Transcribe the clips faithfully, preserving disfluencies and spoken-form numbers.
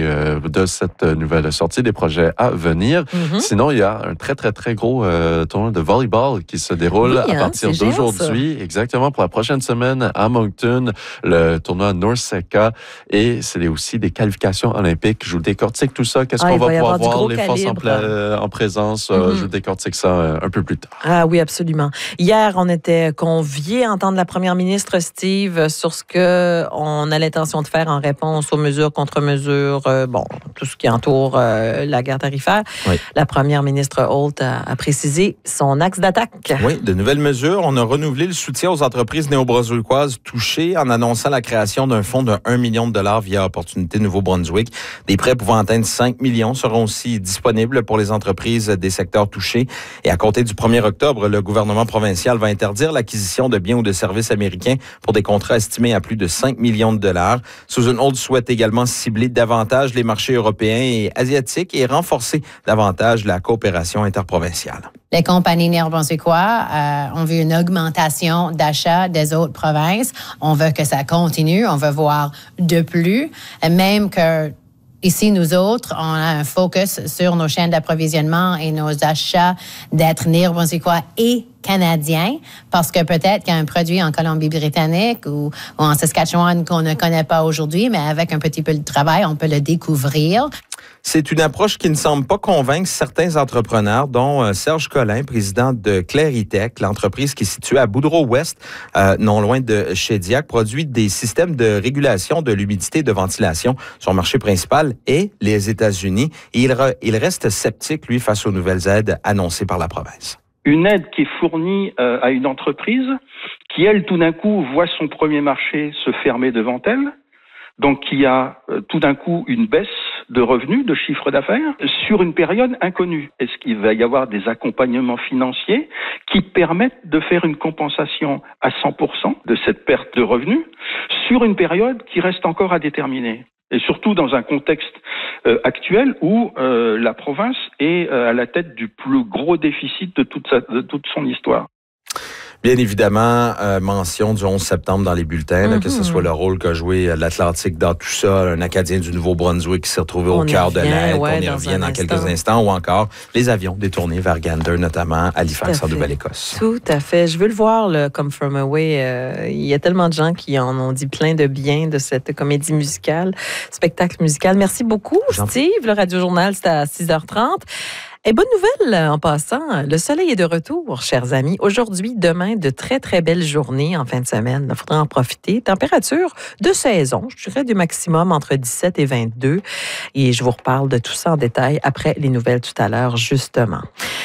euh, de cette nouvelle sortie, des projets à venir. Mm-hmm. Sinon, il y a un très, très, très gros euh, tournoi de volleyball qui se déroule oui, à partir hein, d'aujourd'hui. Géant, exactement, pour la prochaine semaine à Moncton, le tournoi NORCECA. Et c'est aussi des qualifications olympiques. Je vous décortique tout ça. Qu'est-ce ah, qu'on va pouvoir voir? Les forces en, pla- en présence. Mm-hmm. Je vous décortique ça un peu plus tard. Ah oui, absolument. Hier, on était conviés à entendre la première ministre Steve sur ce qu'on a l'intention de faire en réponse aux mesures, contre-mesures, euh, bon, tout ce qui entoure euh, la guerre tarifaire. Oui. La première ministre Holt a, a précisé son axe d'attaque. Oui, de nouvelles mesures. On a renouvelé le soutien aux entreprises néo-brunswickoises touchées en annonçant la création d'un fonds de un million de dollars via Opportunité Nouveau-Brunswick. Des prêts pouvant atteindre cinq millions seront aussi disponibles pour les entreprises des secteurs touchés. Et à compter du premier octobre, le gouvernement provincial va interdire l'acquisition de biens ou de services américains pour des contrats estimés à plus de cinq millions de dollars. Susan Holt souhaite également cibler davantage les marchés européens et asiatiques et renforcer davantage la coopération interprovinciale. Les compagnies néo-brunswickoises euh, ont vu une augmentation d'achats des autres provinces. On veut que ça continue. On veut voir de plus. Même que ici, nous autres, on a un focus sur nos chaînes d'approvisionnement et nos achats d'être néo-brunswickois et canadiens, parce que peut-être qu'il y a un produit en Colombie-Britannique ou, ou en Saskatchewan qu'on ne connaît pas aujourd'hui, mais avec un petit peu de travail, on peut le découvrir. C'est une approche qui ne semble pas convaincre certains entrepreneurs, dont Serge Collin, président de Claritech, l'entreprise qui est située à Boudreau-Ouest, euh, non loin de Shediac, produit des systèmes de régulation de l'humidité et de ventilation. Son marché principal est les États-Unis et il, re, il reste sceptique, lui, face aux nouvelles aides annoncées par la province. Une aide qui est fournie euh, à une entreprise qui, elle, tout d'un coup, voit son premier marché se fermer devant elle, donc qui a euh, tout d'un coup une baisse de revenus, de chiffre d'affaires, sur une période inconnue. Est-ce qu'il va y avoir des accompagnements financiers qui permettent de faire une compensation à cent pour cent de cette perte de revenus sur une période qui reste encore à déterminer ? Et surtout dans un contexte euh, actuel où euh, la province est euh, à la tête du plus gros déficit de toute, sa, de toute son histoire. Bien évidemment, euh, mention du onze septembre dans les bulletins, là, mm-hmm. que ce soit le rôle qu'a joué l'Atlantique dans tout ça, un Acadien du Nouveau-Brunswick qui s'est retrouvé on au cœur de l'aide, ouais, on y revient dans quelques instants, ou encore les avions détournés vers Gander, notamment Halifax en Nouvelle-Écosse. Tout à fait. Je veux le voir, le Come From Away. Euh, il y a tellement de gens qui en ont dit plein de bien de cette comédie musicale, spectacle musical. Merci beaucoup, Steve. Le Radio Journal, c'est à six heures trente. Et bonne nouvelle en passant, le soleil est de retour, chers amis. Aujourd'hui, demain, de très, très belles journées en fin de semaine. Il faudra en profiter. Température de saison, je dirais du maximum entre dix-sept et vingt-deux. Et je vous reparle de tout ça en détail après les nouvelles tout à l'heure, justement.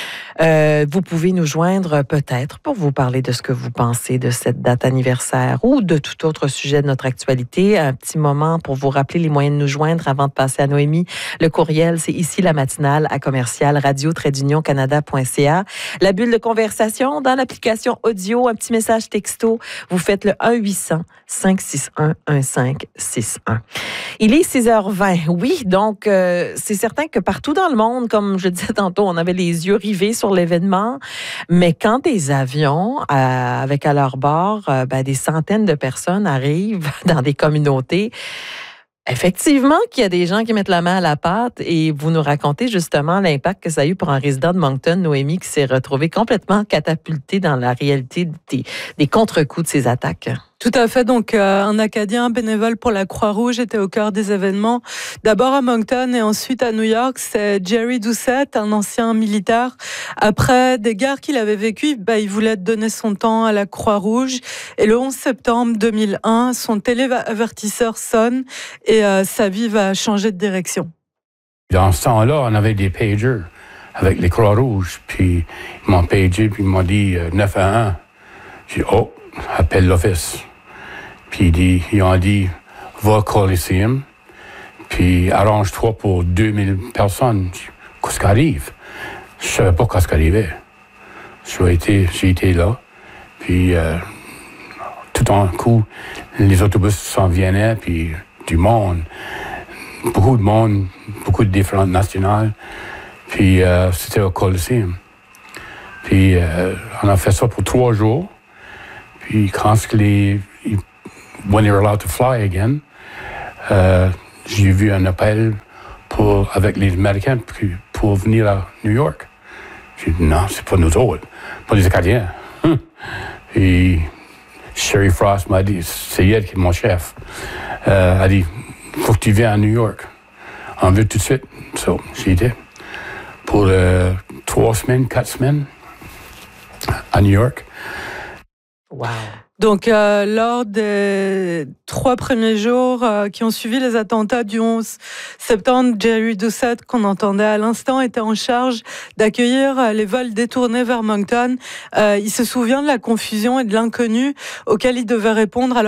Euh, vous pouvez nous joindre peut-être pour vous parler de ce que vous pensez de cette date anniversaire ou de tout autre sujet de notre actualité. Un petit moment pour vous rappeler les moyens de nous joindre avant de passer à Noémie. Le courriel, c'est ici la matinale à commercial radio tiret d'union canada point c a. La bulle de conversation dans l'application audio, un petit message texto. Vous faites le un huit cents cinq six un un cinq six un. Il est six heures vingt. Oui, donc euh, c'est certain que partout dans le monde, comme je le disais tantôt, on avait les yeux rivés sur l'événement, mais quand des avions euh, avec à leur bord euh, ben, des centaines de personnes arrivent dans des communautés, effectivement qu'il y a des gens qui mettent la main à la pâte et vous nous racontez justement l'impact que ça a eu pour un résident de Moncton, Noémie, qui s'est retrouvé complètement catapulté dans la réalité des, des contre-coups de ces attaques. Tout à fait. Donc, euh, un Acadien bénévole pour la Croix-Rouge était au cœur des événements. D'abord à Moncton et ensuite à New York. C'est Jerry Doucette, un ancien militaire. Après des guerres qu'il avait vécues, bah, il voulait donner son temps à la Croix-Rouge. Et le onze septembre deux mille un, son téléavertisseur sonne et euh, sa vie va changer de direction. Dans ce temps-là, on avait des pagers avec les Croix-Rouges. Puis, ils m'ont pagé, puis ils m'ont dit euh, neuf un un. J'ai dit, oh, appelle l'office. Puis dit, ils ont dit, va au Coliseum, puis arrange-toi pour deux mille personnes. Qu'est-ce qui arrive? Je ne savais pas ce qui arrivait. J'ai été, j'ai été là, puis euh, tout d'un coup, les autobus s'en venaient, puis du monde, beaucoup de monde, beaucoup de différentes nationales, puis euh, c'était au Coliseum. Puis euh, on a fait ça pour trois jours, puis quand les... when they were allowed to fly again, euh, j'ai vu un appel pour, avec les Américains pour, pour venir à New York. J'ai dit, non, c'est pas nous autres, pas les Acadiens. Hum. Et Sherry Frost m'a dit, c'est elle qui est mon chef. Euh, elle a dit, faut que tu viennes à New York. On veut tout de suite. So, j'ai été pour euh, trois semaines, quatre semaines à New York. Wow. Donc, euh, lors des trois premiers jours euh, qui ont suivi les attentats du onze septembre, Jerry Doucette, qu'on entendait à l'instant, était en charge d'accueillir euh, les vols détournés vers Moncton. Euh, il se souvient de la confusion et de l'inconnu auquel il devait répondre. Alors